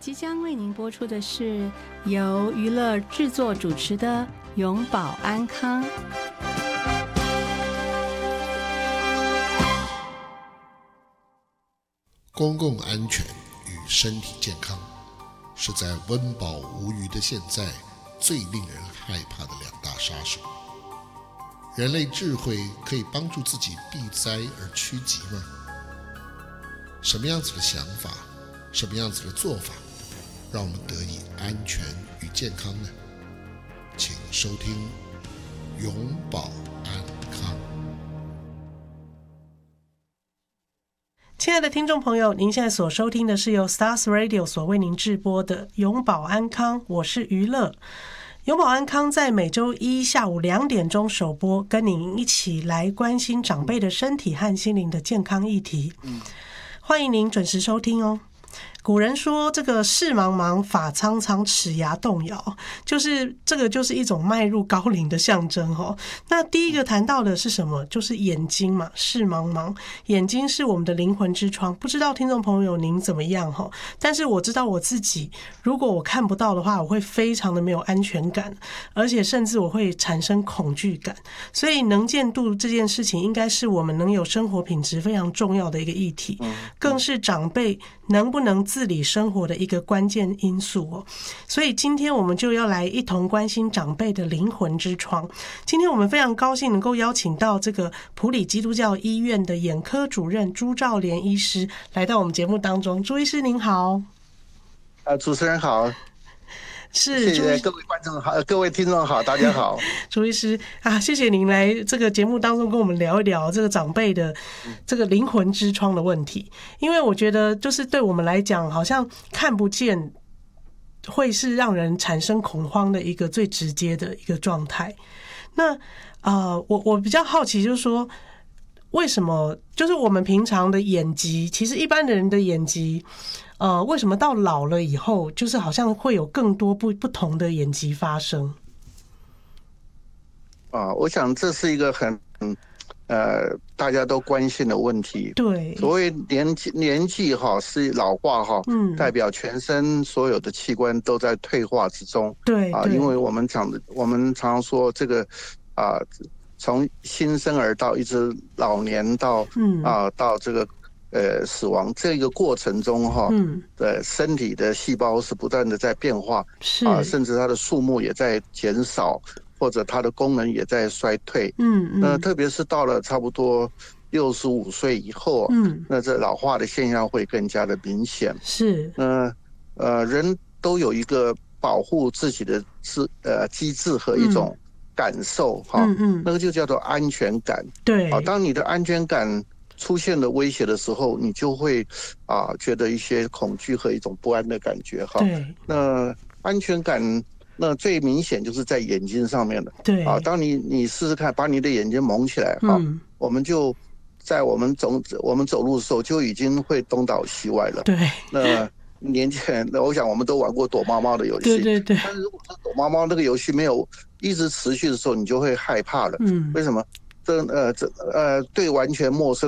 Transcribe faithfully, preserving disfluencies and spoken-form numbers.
即将为您播出的是由娱乐制作主持的永保安康。 公共安全与身体健康是在温饱无余的现在最令人害怕的两大杀手。人类智慧可以帮助自己避灾而趋吉吗？什么样子的想法，什么样子的做法让我们得以安全与健康呢？请收听永保安康。 亲爱的听众朋友，您现在所收听的是由 Stars Radio 所为您制播的永保安康，我是娱乐。永保安康在每周一下午两点钟首播，跟您一起来关心长辈的身体和心灵的健康议题。欢迎您准时收听哦。古人说这个事茫茫发苍苍齿牙动摇，就是这个就是一种迈入高龄的象征哦。那第一个谈到的是什么？就是眼睛嘛，事茫茫，眼睛是我们的灵魂之窗。不知道听众朋友您怎么样哦？但是我知道我自己，如果我看不到的话，我会非常的没有安全感，而且甚至我会产生恐惧感。所以能见度这件事情，应该是我们能有生活品质非常重要的一个议题，更是长辈能不能自理生活的一个关键因素哦。所以今天我们就要来一同关心长辈的灵魂之窗。今天我们非常高兴能够邀请到这个埔里基督教医院的眼科主任朱兆莲医师来到我们节目当中。朱医师您好。 呃，主持人好。 是， 谢谢各位观众好，各位听众好，大家好。 朱医师啊，谢谢您来这个节目当中跟我们聊一聊这个长辈的这个灵魂之窗的问题，因为我觉得就是对我们来讲，好像看不见会是让人产生恐慌的一个最直接的一个状态。那呃，我我比较好奇，就是说为什么就是我们平常的眼疾，其实一般的人的眼疾。呃，为什么到老了以后，就是好像会有更多不不同的眼疾发生？ 啊，我想这是一个很呃大家都关心的问题。 对， 所谓年纪年纪哈是老化哈，嗯，代表全身所有的器官都在退化之中。 对啊，因为我们讲的，我们常常说这个啊，从新生儿到一直老年到嗯啊到这个。呃，死亡这个过程中哈，嗯，的身体的细胞是不断的在变化，是啊，甚至它的数目也在减少，或者它的功能也在衰退，嗯嗯。那特别是到了差不多六十五岁以后，嗯，那这老化的现象会更加的明显。是，那呃，人都有一个保护自己的自呃机制和一种感受哈，嗯嗯，那个就叫做安全感。对，啊，当你的安全感出现了威胁的时候，你就会啊觉得一些恐惧和一种不安的感觉哈。对。那安全感，那最明显就是在眼睛上面的。对。啊，当你你试试看，把你的眼睛蒙起来哈，嗯，我们就在我们走我们走路的时候就已经会东倒西歪了。对。那年前，那我想我们都玩过躲猫猫的游戏。对对对。但是如果说躲猫猫那个游戏没有一直持续的时候，你就会害怕了。嗯。为什么？这呃这呃对完全陌生